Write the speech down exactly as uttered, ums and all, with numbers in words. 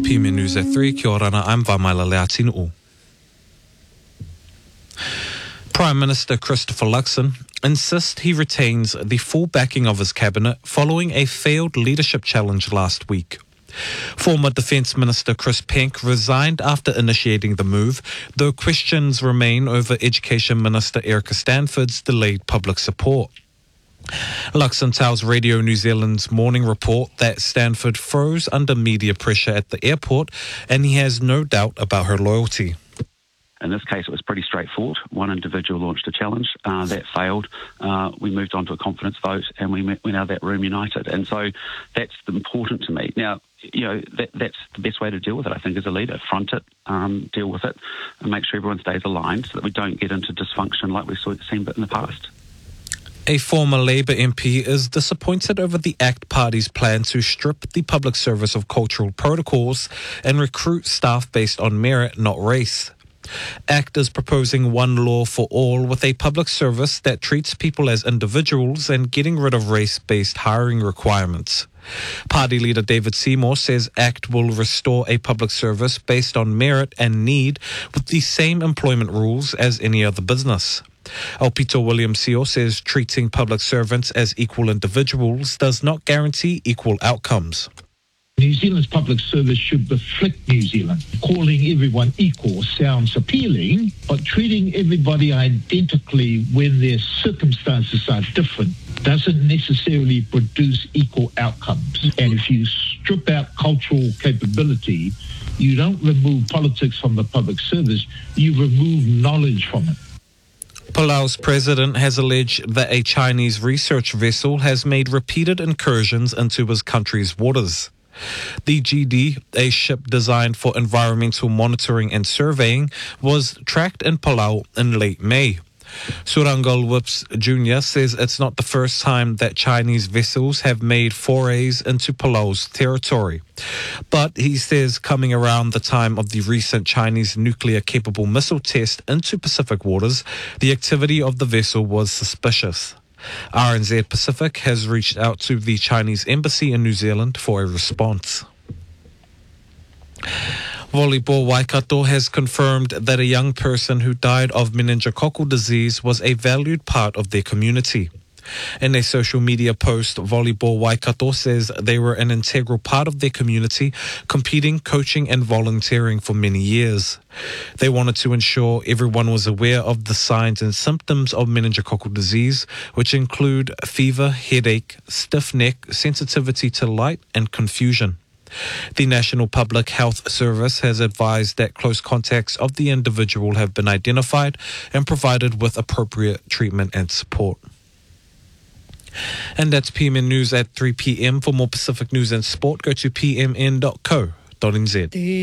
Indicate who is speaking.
Speaker 1: P M N News at three, kia ora, I'm Vamaila Leatinu. Prime Minister Christopher Luxon insists he retains the full backing of his cabinet following a failed leadership challenge last week. Former Defence Minister Chris Penk resigned after initiating the move, though questions remain over Education Minister Erica Stanford's delayed public support. Luxon tells Radio New Zealand's Morning Report that Stanford froze under media pressure at the airport and he has no doubt about her loyalty.
Speaker 2: In this case, it was pretty straightforward. One individual launched a challenge. Uh, that failed. Uh, we moved on to a confidence vote and we went out of that room united. And so that's important to me. Now, you know, that, that's the best way to deal with it, I think, as a leader. Front it, um, deal with it, and make sure everyone stays aligned so that we don't get into dysfunction like we've seen in the past.
Speaker 1: A former Labour M P is disappointed over the ACT Party's plan to strip the public service of cultural protocols and recruit staff based on merit, not race. ACT is proposing one law for all with a public service that treats people as individuals and getting rid of race-based hiring requirements. Party leader David Seymour says ACT will restore a public service based on merit and need with the same employment rules as any other business. Alpito Williams-Seo says treating public servants as equal individuals does not guarantee equal outcomes.
Speaker 3: New Zealand's public service should reflect New Zealand. Calling everyone equal sounds appealing, but treating everybody identically when their circumstances are different doesn't necessarily produce equal outcomes. And if you strip out cultural capability, you don't remove politics from the public service, you remove knowledge from it.
Speaker 1: Palau's president has alleged that a Chinese research vessel has made repeated incursions into his country's waters. The G D, a ship designed for environmental monitoring and surveying, was tracked in Palau in late May. Surangal Whips Junior says it's not the first time that Chinese vessels have made forays into Palau's territory. But he says coming around the time of the recent Chinese nuclear-capable missile test into Pacific waters, the activity of the vessel was suspicious. R N Z Pacific has reached out to the Chinese embassy in New Zealand for a response. Volleyball Waikato has confirmed that a young person who died of meningococcal disease was a valued part of their community. In a social media post, Volleyball Waikato says they were an integral part of their community, competing, coaching and volunteering for many years. They wanted to ensure everyone was aware of the signs and symptoms of meningococcal disease, which include fever, headache, stiff neck, sensitivity to light and confusion. The National Public Health Service has advised that close contacts of the individual have been identified and provided with appropriate treatment and support. And that's P M N News at three p.m. For more Pacific news and sport, go to p m n dot co dot n z.